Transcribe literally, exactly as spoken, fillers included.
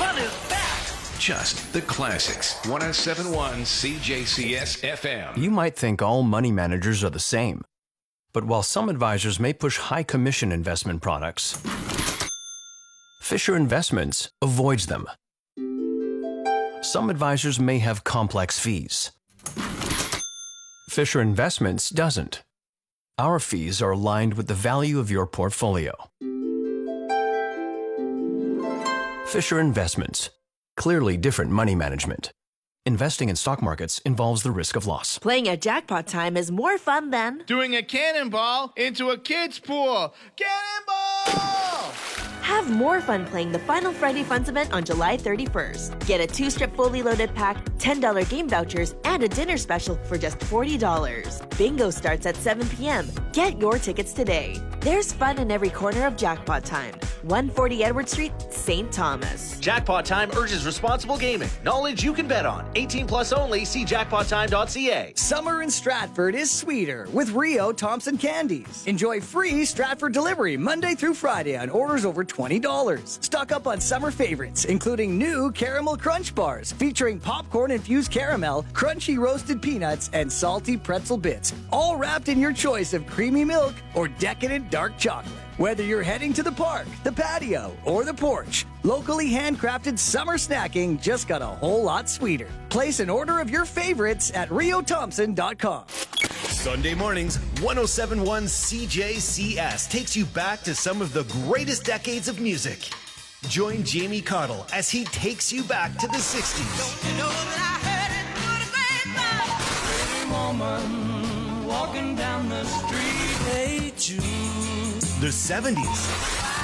fun is back. Just the classics. one oh seven point one C J C S F M. You might think all money managers are the same. But while some advisors may push high commission investment products, Fisher Investments avoids them. Some advisors may have complex fees. Fisher Investments doesn't. Our fees are aligned with the value of your portfolio. Fisher Investments. Clearly different money management. Investing in stock markets involves the risk of loss. Playing at Jackpot Time is more fun than doing a cannonball into a kid's pool. Cannonball! Have more fun playing the Final Friday Funds event on July thirty-first. Get a two-strip fully loaded pack, ten dollars game vouchers, and a dinner special for just forty dollars. Bingo starts at seven p.m. Get your tickets today. There's fun in every corner of Jackpot Time. one forty Edward Street, Saint Thomas. Jackpot Time urges responsible gaming. Knowledge you can bet on. eighteen plus only. See jackpot time dot c a. Summer in Stratford is sweeter with Rio Thompson Candies. Enjoy free Stratford delivery Monday through Friday on orders over twenty dollars. Stock up on summer favorites, including new Caramel Crunch Bars featuring popcorn-infused caramel, crunchy roasted peanuts, and salty pretzel bits, all wrapped in your choice of creamy milk or decadent dark chocolate. Whether you're heading to the park, the patio, or the porch, locally handcrafted summer snacking just got a whole lot sweeter. Place an order of your favorites at rio thompson dot com. Sunday mornings, one oh seven point one C J C S takes you back to some of the greatest decades of music. Join Jamie Cottle as he takes you back to the sixties. Don't you know that I heard it through the grapevine? Pretty woman walking down the street. Hey, Jude. The seventies.